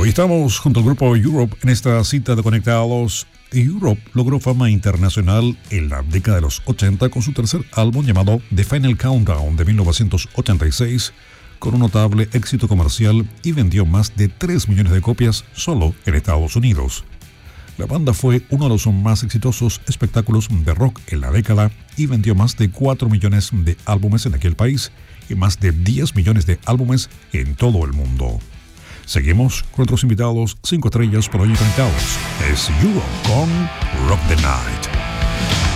Hoy estamos junto al grupo Europe en esta cita de Conectados. Europe logró fama internacional en la década de los 80 con su tercer álbum llamado The Final Countdown de 1986, con un notable éxito comercial y vendió más de 3 millones de copias solo en Estados Unidos. La banda fue uno de los más exitosos espectáculos de rock en la década y vendió más de 4 millones de álbumes en aquel país y más de 10 millones de álbumes en todo el mundo. Seguimos con otros invitados 5 estrellas por hoy conectados. Es Europe con Rock the Night.